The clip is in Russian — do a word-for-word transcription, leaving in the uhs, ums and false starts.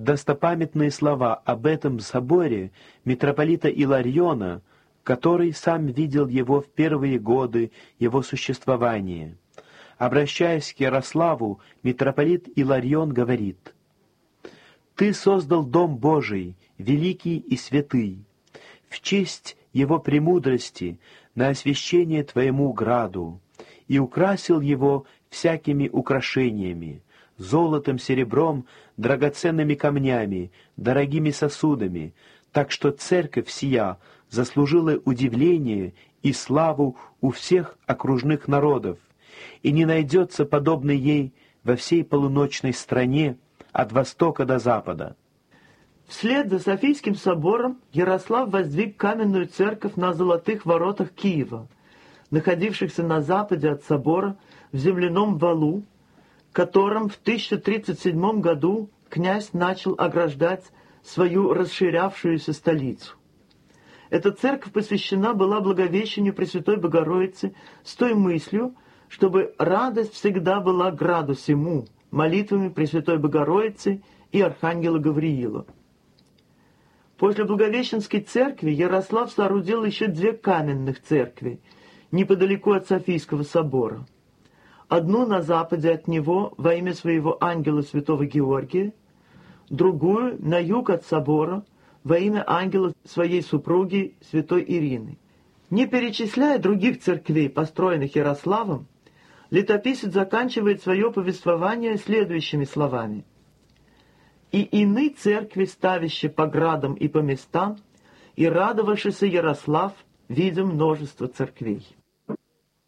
достопамятные слова об этом соборе митрополита Илариона, который сам видел его в первые годы его существования. Обращаясь к Ярославу, митрополит Иларион говорит: «Ты создал Дом Божий, великий и святый, в честь его премудрости на освящение твоему граду, и украсил его всякими украшениями, золотом, серебром, драгоценными камнями, дорогими сосудами, так что церковь сия заслужила удивление и славу у всех окружных народов, и не найдется подобной ей во всей полуночной стране от востока до запада». Вслед за Софийским собором Ярослав воздвиг каменную церковь на Золотых воротах Киева, находившихся на западе от собора в земляном валу, которым в тысяча тридцать седьмом году князь начал ограждать свою расширявшуюся столицу. Эта церковь посвящена была Благовещению Пресвятой Богородицы с той мыслью, чтобы радость всегда была граду сему, молитвами Пресвятой Богородицы и Архангела Гавриила. После Благовещенской церкви Ярослав соорудил еще две каменных церкви, неподалеку от Софийского собора. Одну на западе от него во имя своего ангела святого Георгия, другую на юг от собора во имя ангела своей супруги святой Ирины. Не перечисляя других церквей, построенных Ярославом, летописец заканчивает свое повествование следующими словами: «И ины церкви ставящие по градам и по местам, и радовавшийся Ярослав, видя множество церквей».